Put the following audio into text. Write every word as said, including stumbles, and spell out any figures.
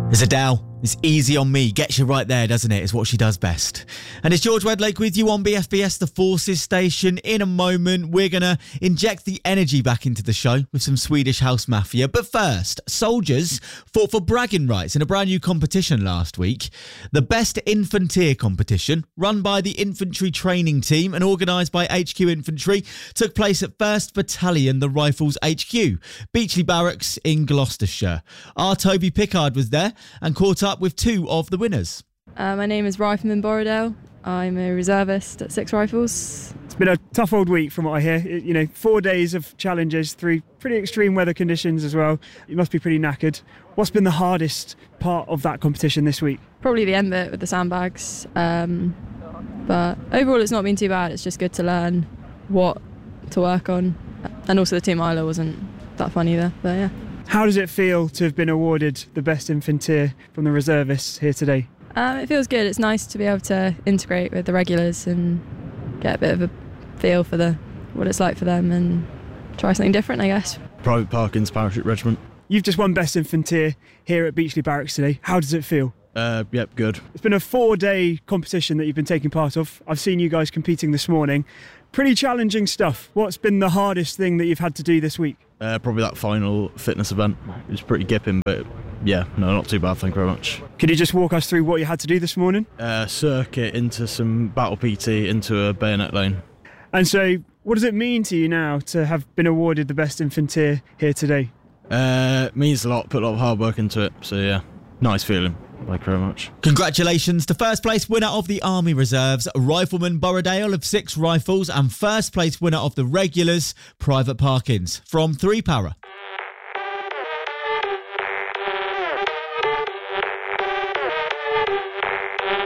There's Adele. It's easy on me. Gets you right there, doesn't it? It's what she does best. And it's George Wedlake with you on B F B S, the Forces Station. In a moment, we're going to inject the energy back into the show with some Swedish House Mafia. But first, soldiers fought for bragging rights in a brand new competition last week. The Best Infantier competition, run by the Infantry Training Team and organised by H Q Infantry, took place at first Battalion, the Rifles H Q, Beachley Barracks in Gloucestershire. Our Toby Pickard was there and caught up with two of the winners. Uh, my name is Rifleman Borrowdale. I'm a reservist at Six Rifles. It's been a tough old week from what I hear. You know, four days of challenges through pretty extreme weather conditions as well. You must be pretty knackered. What's been the hardest part of that competition this week? Probably the end bit with the sandbags. Um, but overall it's not been too bad. It's just good to learn what to work on. And also the two miler wasn't that fun either, but yeah. How does it feel to have been awarded the Best Infantier from the reservists here today? Um, it feels good. It's nice to be able to integrate with the regulars and get a bit of a feel for the what it's like for them and try something different, I guess. Private Parkins Parachute Regiment. You've just won Best Infantier here at Beachley Barracks today. How does it feel? Uh, yep, good. It's been a four-day competition that you've been taking part of. I've seen you guys competing this morning. Pretty challenging stuff. What's been the hardest thing that you've had to do this week? Uh, probably that final fitness event. It was pretty gipping, but yeah, no, not too bad, thank you very much. Could you just walk us through what you had to do this morning? Uh, circuit into some battle P T into a bayonet lane. And so, what does it mean to you now to have been awarded the Best Infantier here today? Uh, means a lot, put a lot of hard work into it, so yeah, nice feeling. Thank you very much. Congratulations to first place winner of the Army Reserves, Rifleman Borrowdale of Six Rifles, and first place winner of the Regulars, Private Parkins from three Para.